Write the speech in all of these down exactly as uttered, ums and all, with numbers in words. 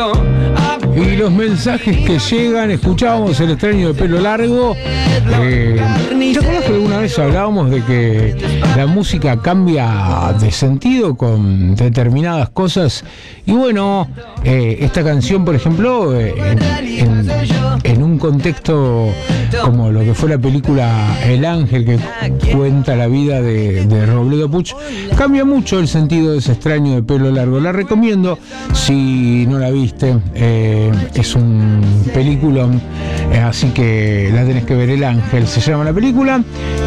Y los mensajes que llegan, escuchábamos El extraño de pelo largo. Eh, ¿Te acuerdas que alguna vez hablábamos de que la música cambia de sentido con determinadas cosas? Y bueno, eh, esta canción, por ejemplo, eh, en, en, en un contexto como lo que fue la película El Ángel, que cuenta la vida de, de Robledo Puch, cambia mucho el sentido de ese extraño de pelo largo. La recomiendo si no la viste. Eh, es un peliculón, eh, así que la tenés que ver. El Ángel se llama la película.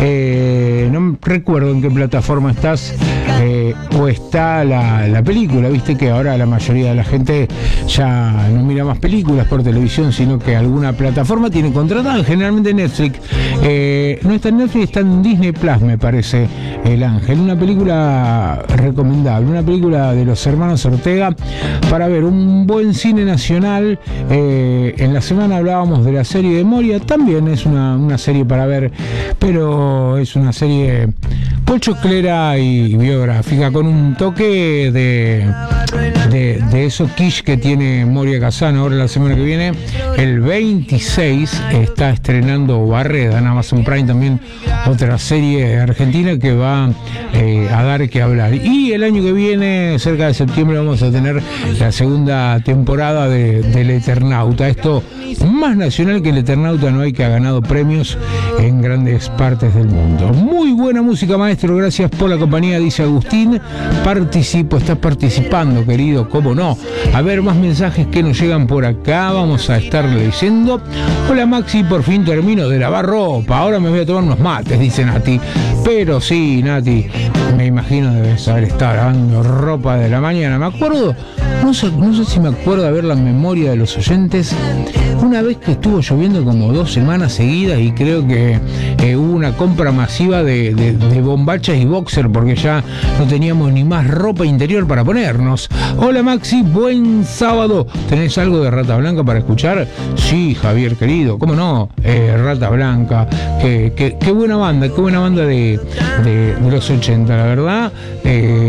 Eh, no recuerdo en qué plataforma estás eh, o está la, la película. Viste que ahora la mayoría de la gente ya no mira más películas por televisión, sino que alguna plataforma tiene contratada, generalmente Netflix. Eh, no está en Netflix, está en Disney Plus, me parece. El Ángel, una película recomendable, una película de los hermanos Ortega para ver, un buen cine nacional. Eh, en la semana hablábamos de la serie de Moria, también es una, una serie para ver, pero es una serie pochoclera y biográfica, con un toque de, de, de eso quiche que tiene Moria Kazan. Ahora la semana que viene, el veintiséis, está estrenando Barreda en Amazon Prime, también otra serie argentina que va eh, a dar que hablar. Y el año que viene, cerca de septiembre, vamos a tener la segunda temporada de, del Eternauta. Esto más nacional que el Eternauta no hay, que ha ganado premios en grandes partes del mundo. Muy buena música, maestro, gracias por la compañía, dice Agustín. Participo, estás participando, querido, cómo no. A ver, más mensajes que nos llegan por acá, vamos a estar leyendo. Hola Maxi, por fin termino de lavar ropa, ahora me voy a tomar unos mates, dice Nati. Pero sí, Nati, me imagino debes haber estado lavando ropa de la mañana. Me acuerdo, no sé, no sé si me acuerdo de ver la memoria de los oyentes, una vez que estuvo lloviendo como dos semanas seguidas y creo que eh, hubo una compra masiva de, de, de bombachas y boxer porque ya no teníamos ni más ropa interior para ponernos. Hola Maxi, buen sábado. ¿Tenés algo de Rata Blanca para escuchar? Sí, Javier querido, cómo no, eh, Rata Blanca, qué, qué, qué buena banda, qué buena banda de, de, de los ochenta, la verdad. Eh,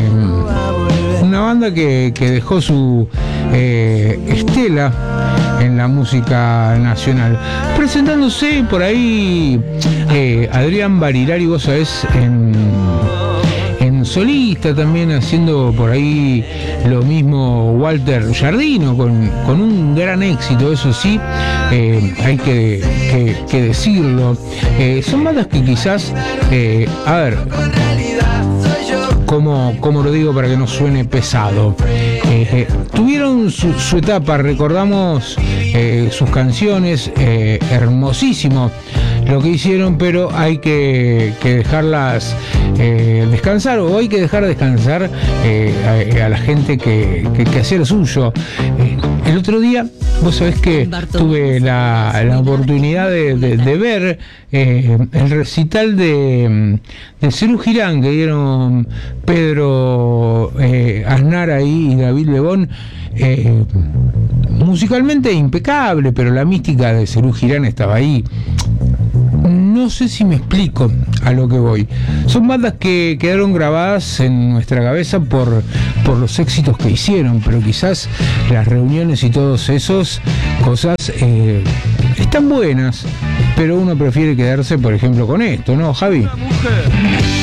una banda que, que dejó su eh, estela en la música nacional, presentándose por ahí eh, Adrián Barilari, vos sabés, en, en solista, también haciendo por ahí lo mismo Walter Giardino, con, con un gran éxito, eso sí, eh, hay que, que, que decirlo. Eh, son bandas que quizás, eh, a ver, como, como lo digo para que no suene pesado, eh, eh, tuvieron su, su etapa, recordamos eh, sus canciones, eh, hermosísimo lo que hicieron, pero hay que, que dejarlas eh, descansar, o hay que dejar descansar eh, a, a la gente que, que, que hacía lo suyo. Eh, el otro día, vos sabés que tuve la, la oportunidad de, de, de ver eh, el recital de, de Cerú Girán que dieron Pedro eh, Aznar ahí y David Lebón. Eh, musicalmente impecable, pero la mística de Cerú Girán estaba ahí. No sé si me explico a lo que voy. Son bandas que quedaron grabadas en nuestra cabeza por, por los éxitos que hicieron, pero quizás las reuniones y todos esos cosas eh, están buenas, pero uno prefiere quedarse, por ejemplo, con esto, ¿no, Javi?